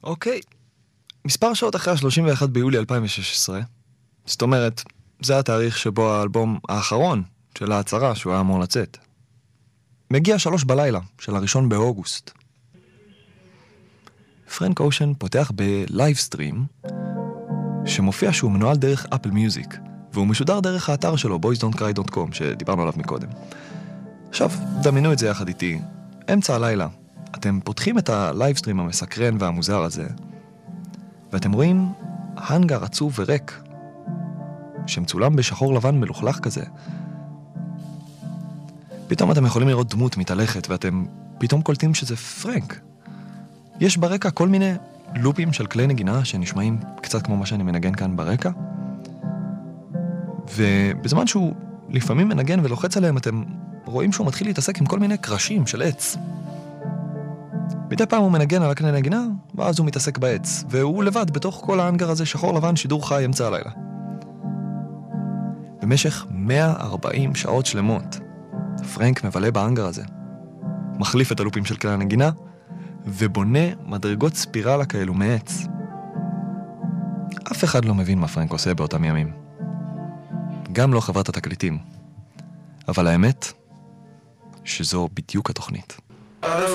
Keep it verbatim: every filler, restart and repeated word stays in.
אוקיי. מספר שעות אחרי ה-שלושים ואחד ביולי אלפיים ושש עשרה, זאת אומרת, זה התאריך שבו האלבום האחרון של ההצהרה שהוא היה אמור לצאת. מגיע שלוש בלילה של הראשון באוגוסט. פרנק אושן פותח בלייב סטרים שמופיע שהוא מנוהל דרך אפל מיוזיק, והוא משודר דרך האתר שלו, boys don't cry dot com, שדיברנו עליו מקודם. עכשיו, דמיינו את זה יחד איתי. אמצע הלילה, אתם פותחים את הלייב סטרים המסקרן והמוזר הזה, ואתם רואים הנגר עצוב וריק, שמצולם בשחור לבן מלוכלך כזה. פתאום אתם יכולים לראות דמות מתהלכת, ואתם פתאום קולטים שזה פרנק. יש ברקע כל מיני לופים של כלי נגינה שנשמעים קצת כמו מה שאני מנגן כאן ברקע, ובזמן שהוא לפעמים מנגן ולוחץ עליהם, אתם רואים שהוא מתחיל להתעסק עם כל מיני קרשים של עץ. מדי פעם הוא מנגן על הכלי נגינה, ואז הוא מתעסק בעץ, והוא לבד בתוך כל ההנגר הזה שחור לבן, שידור חי אמצע הלילה. במשך מאה וארבעים שעות שלמות, פרנק מבלה בהנגר הזה, מחליף את הלופים של כלי הנגינה, ובונה מדרגות ספירלה כאלו מעץ. אף אחד לא מבין מה פרנק עושה באותם ימים. גם לא חברת התקליטים. אבל האמת, שזו בדיוק התוכנית.